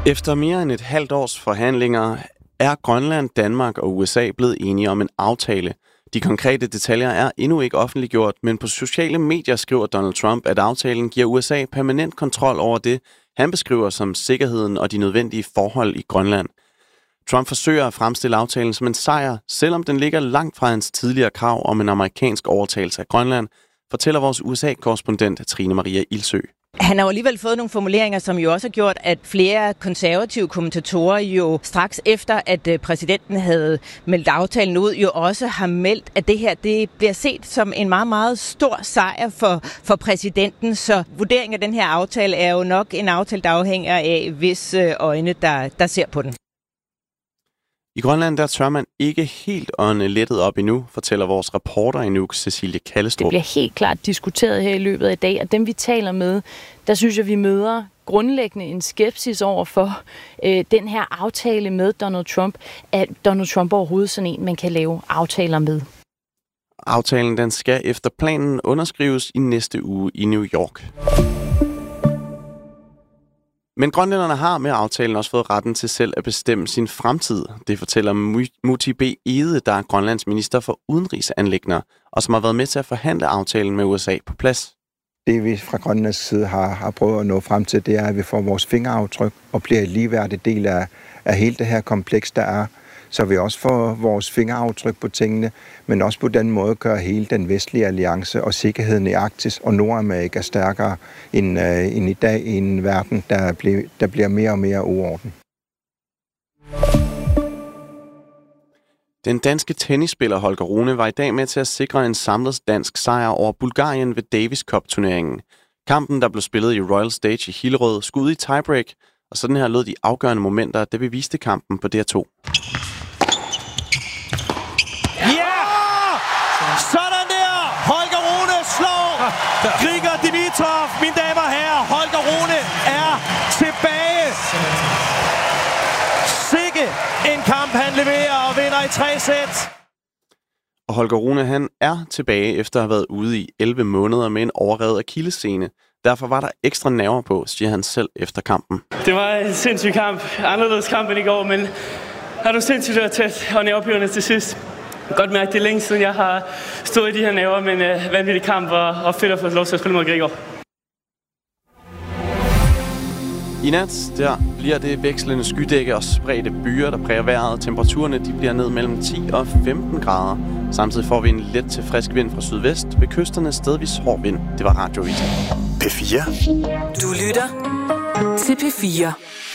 Efter mere end et halvt års forhandlinger er Grønland, Danmark og USA blevet enige om en aftale. De konkrete detaljer er endnu ikke offentliggjort, men på sociale medier skriver Donald Trump, at aftalen giver USA permanent kontrol over det, han beskriver som sikkerheden og de nødvendige forhold i Grønland. Trump forsøger at fremstille aftalen som en sejr, selvom den ligger langt fra hans tidligere krav om en amerikansk overtagelse af Grønland, fortæller vores USA-korrespondent Trine Maria Ilsø. Han har jo alligevel fået nogle formuleringer, som jo også har gjort, at flere konservative kommentatorer jo straks efter, at præsidenten havde meldt aftalen ud, jo også har meldt, at det her det bliver set som en meget, meget stor sejr for præsidenten. Så vurderingen af den her aftale er jo nok en aftale, der afhænger af hvis øjne, der ser på den. I Grønland der tør man ikke helt ånde lettet op endnu, fortæller vores reporter i Nuuk, Cecilie Kallestrup. Det bliver helt klart diskuteret her i løbet af i dag, og dem vi taler med, der synes jeg, vi møder grundlæggende en skepsis over for den her aftale med Donald Trump. Er Donald Trump overhovedet sådan en, man kan lave aftaler med? Aftalen den skal efter planen underskrives i næste uge i New York. Men grønlænderne har med aftalen også fået retten til selv at bestemme sin fremtid. Det fortæller Muti B. Ede, der er Grønlands minister for udenrigsanliggender, og som har været med til at forhandle aftalen med USA på plads. Det vi fra Grønlands side har prøvet at nå frem til, det er, at vi får vores fingeraftryk og bliver en ligeværdig del af hele det her kompleks, der er. Så vi også får vores fingeraftryk på tingene, men også på den måde gør hele den vestlige alliance og sikkerheden i Arktis og Nordamerika stærkere end i dag i en verden, der bliver mere og mere uorden. Den danske tennisspiller Holger Rune var i dag med til at sikre en samlet dansk sejr over Bulgarien ved Davis Cup-turneringen. Kampen, der blev spillet i Royal Stage i Hillerød, skulle ud i tiebreak, og sådan her lød de afgørende momenter, der beviste kampen på DR2. Sådan der! Holger Rune slår Grigor Dimitrov. Mine damer og herrer, Holger Rune er tilbage. Sikke en kamp, han leverer og vinder i 3 sæt. Og Holger Rune, han er tilbage efter at have været ude i 11 måneder med en overrevet akillessene. Derfor var der ekstra nerver på, siger han selv efter kampen. Det var en sindssyg kamp. Anderledes kamp end i går, men har du sindssygt været tæt og nervepirrende til sidst. Godt mærke, det er længe siden, jeg har stået i de her nerver, men vanvittig kamp og fedt at få lov til at spille mod Grigor. I nat der bliver det vekslende skydække og spredte byer, der præger vejret. Temperaturerne de bliver ned mellem 10 og 15 grader. Samtidig får vi en let til frisk vind fra sydvest. Ved kysterne stedvis hård vind. Det var Radioavisen. P4. Du lytter til P4.